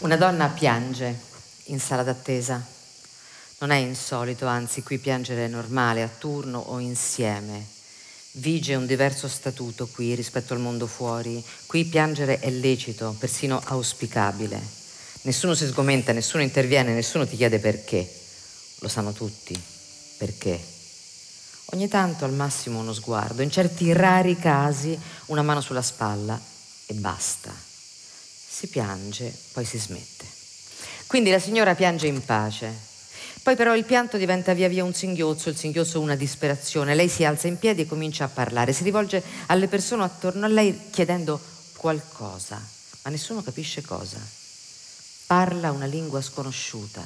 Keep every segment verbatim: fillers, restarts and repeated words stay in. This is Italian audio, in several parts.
Una donna piange in sala d'attesa. Non è insolito, anzi, qui piangere è normale, a turno o insieme. Vige un diverso statuto qui rispetto al mondo fuori. Qui piangere è lecito, persino auspicabile. Nessuno si sgomenta, nessuno interviene, nessuno ti chiede perché. Lo sanno tutti. Perché? Ogni tanto al massimo uno sguardo, in certi rari casi una mano sulla spalla e basta. Si piange, poi si smette. Quindi la signora piange in pace. Poi però il pianto diventa via via un singhiozzo, il singhiozzo una disperazione. Lei si alza in piedi e comincia a parlare. Si rivolge alle persone attorno a lei chiedendo qualcosa, ma nessuno capisce cosa. Parla una lingua sconosciuta.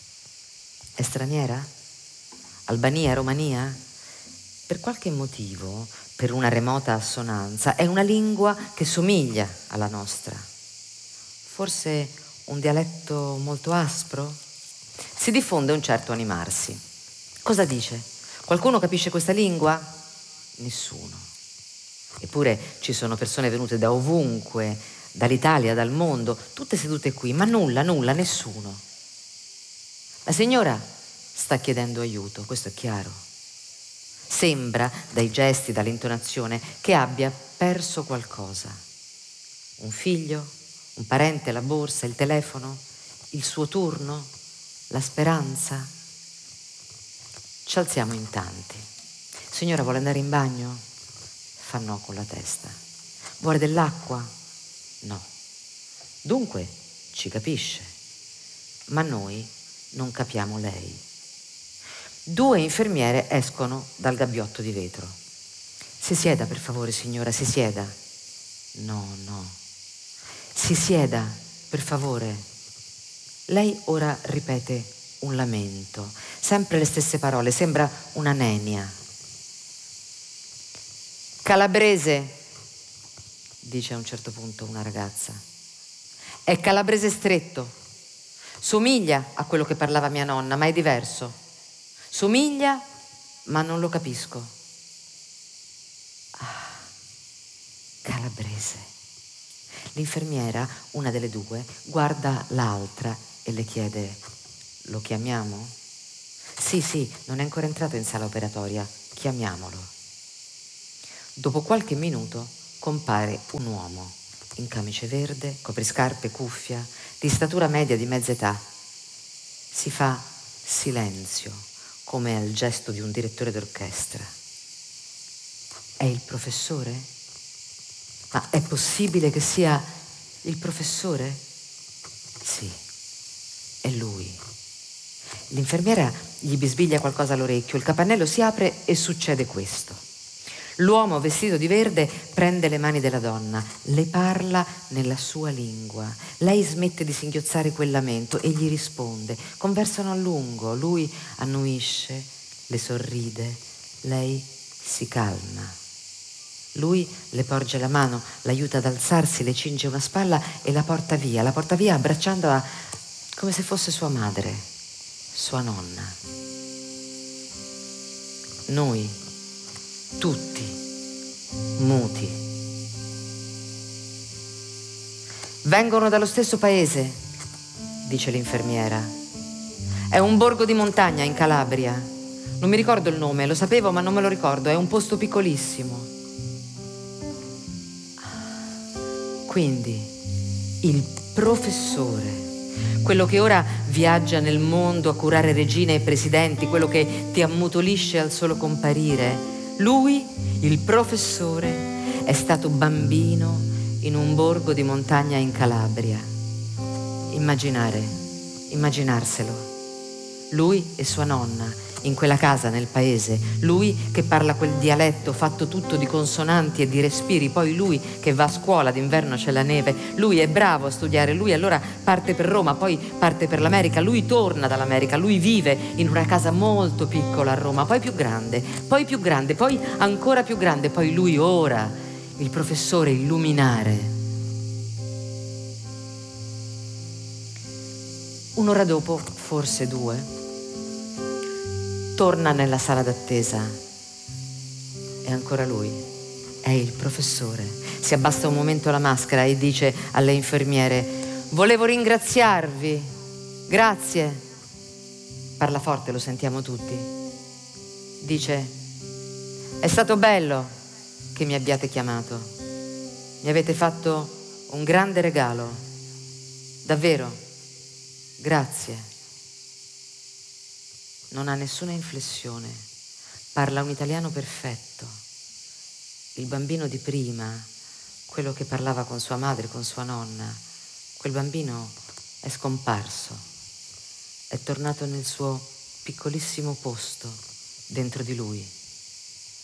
È straniera? Albania? Romania? Per qualche motivo, per una remota assonanza, è una lingua che somiglia alla nostra. Forse un dialetto molto aspro? Si diffonde un certo animarsi. Cosa dice? Qualcuno capisce questa lingua? Nessuno. Eppure ci sono persone venute da ovunque, dall'Italia, dal mondo, tutte sedute qui, ma nulla, nulla, nessuno. La signora sta chiedendo aiuto, questo è chiaro. Sembra, dai gesti, dall'intonazione, che abbia perso qualcosa. Un figlio? Un parente, la borsa, il telefono, il suo turno, la speranza. Ci alziamo in tanti. Signora, vuole andare in bagno? Fa no con la testa. Vuole dell'acqua? No. Dunque ci capisce, ma noi non capiamo lei. Due infermiere escono dal gabbiotto di vetro. Si sieda, per favore, signora, si sieda. No, no. Si sieda, per favore. Lei ora ripete un lamento, sempre le stesse parole, sembra una nenia. Calabrese, dice a un certo punto una ragazza. È calabrese stretto. Somiglia a quello che parlava mia nonna, ma è diverso. Somiglia, ma non lo capisco. Ah, calabrese. L'infermiera, una delle due, guarda l'altra e le chiede: lo chiamiamo? Sì, sì, non è ancora entrato in sala operatoria, chiamiamolo. Dopo qualche minuto compare un uomo in camice verde, copriscarpe, cuffia, di statura media di mezza età. Si fa silenzio, come al gesto di un direttore d'orchestra. È il professore? Ma è possibile che sia il professore? Sì, è lui. L'infermiera gli bisbiglia qualcosa all'orecchio, il capannello si apre e succede questo. L'uomo vestito di verde prende le mani della donna, le parla nella sua lingua. Lei smette di singhiozzare quel lamento e gli risponde. Conversano a lungo, lui annuisce, le sorride, lei si calma. Lui le porge la mano, l'aiuta ad alzarsi, le cinge una spalla e la porta via, la porta via abbracciandola come se fosse sua madre, sua nonna. Noi, tutti, muti. Vengono dallo stesso paese, dice l'infermiera. È un borgo di montagna in Calabria. Non mi ricordo il nome, lo sapevo ma non me lo ricordo, è un posto piccolissimo. Quindi il professore, quello che ora viaggia nel mondo a curare regine e presidenti, quello che ti ammutolisce al solo comparire, lui, il professore, è stato bambino in un borgo di montagna in Calabria. Immaginare, immaginarselo. Lui e sua nonna in quella casa nel paese, lui che parla quel dialetto fatto tutto di consonanti e di respiri, poi lui che va a scuola, d'inverno c'è la neve, lui è bravo a studiare, lui allora parte per Roma, poi parte per l'America, lui torna dall'America, lui vive in una casa molto piccola a Roma, poi più grande, poi più grande, poi ancora più grande, poi lui ora, il professore illuminare. Un'ora dopo, forse due, torna nella sala d'attesa. È ancora lui, è il professore. Si abbassa un momento la maschera e dice alle infermiere: Volevo ringraziarvi. Grazie. Parla forte, lo sentiamo tutti. Dice: è stato bello che mi abbiate chiamato. Mi avete fatto un grande regalo. Davvero. Grazie. Non ha nessuna inflessione. Parla un italiano perfetto. Il bambino di prima, quello che parlava con sua madre, con sua nonna, quel bambino è scomparso. È tornato nel suo piccolissimo posto dentro di lui.